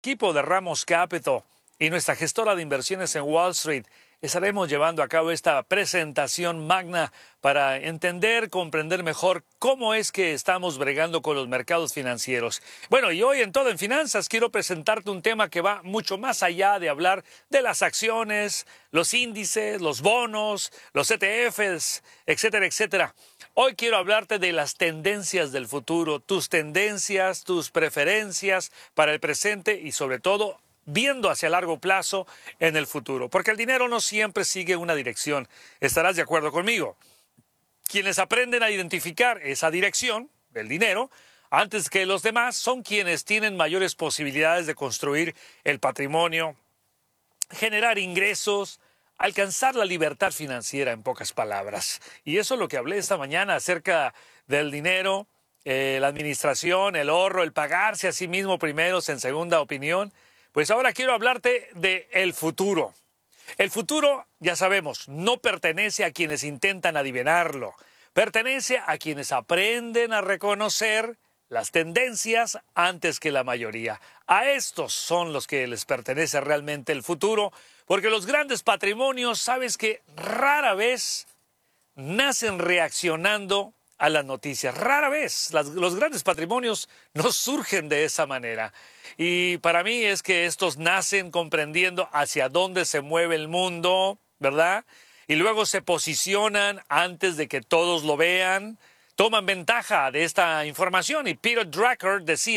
Equipo de Ramos Capital y nuestra gestora de inversiones en Wall Street estaremos llevando a cabo esta presentación magna para entender, comprender mejor cómo es que estamos bregando con los mercados financieros. Bueno, y hoy en Todo en Finanzas quiero presentarte un tema que va mucho más allá de hablar de las acciones, los índices, los bonos, los ETFs, etcétera, etcétera. Hoy quiero hablarte de las tendencias del futuro, tus tendencias, tus preferencias para el presente y sobre todo viendo hacia largo plazo en el futuro, porque el dinero no siempre sigue una dirección. Estarás de acuerdo conmigo. Quienes aprenden a identificar esa dirección del dinero antes que los demás son quienes tienen mayores posibilidades de construir el patrimonio, generar ingresos, alcanzar la libertad financiera, en pocas palabras. Y eso es lo que hablé esta mañana acerca del dinero, la administración, el ahorro, el pagarse a sí mismo primero en segunda opinión. Pues ahora quiero hablarte del futuro. El futuro, ya sabemos, no pertenece a quienes intentan adivinarlo. Pertenece a quienes aprenden a reconocer las tendencias antes que la mayoría. A estos son los que les pertenece realmente el futuro, porque los grandes patrimonios, sabes que rara vez nacen reaccionando a las noticias. Rara vez los grandes patrimonios no surgen de esa manera. Y para mí es que estos nacen comprendiendo hacia dónde se mueve el mundo, ¿verdad? Y luego se posicionan antes de que todos lo vean, toman ventaja de esta información. Y Peter Drucker decía